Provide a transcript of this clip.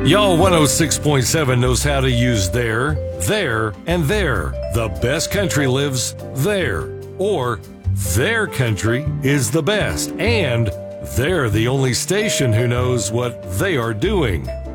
Y'all 106.7 knows how to use there, and there. The best country lives there. Or their country is the best. And they're the only station who knows what they are doing.